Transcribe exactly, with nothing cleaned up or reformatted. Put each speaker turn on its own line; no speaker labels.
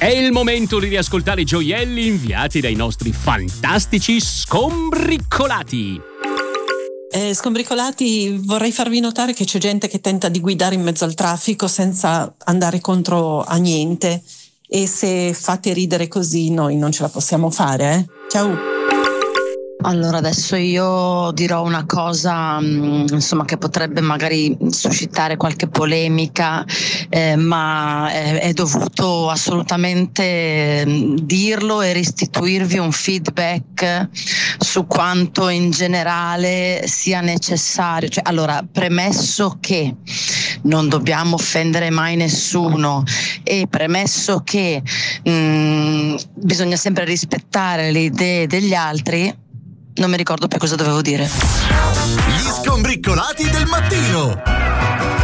È il momento di riascoltare i gioielli inviati dai nostri fantastici scombriccolati.
Eh, scombricolati, vorrei farvi notare che c'è gente che tenta di guidare in mezzo al traffico senza andare contro a niente, e se fate ridere così noi non ce la possiamo fare, eh? Ciao!
Allora, adesso io dirò una cosa insomma che potrebbe magari suscitare qualche polemica, eh, ma è, è dovuto assolutamente dirlo e restituirvi un feedback su quanto in generale sia necessario. Cioè, allora, premesso che non dobbiamo offendere mai nessuno e premesso che mh, bisogna sempre rispettare le idee degli altri, non mi ricordo più cosa dovevo dire.
Gli scombriccolati del mattino.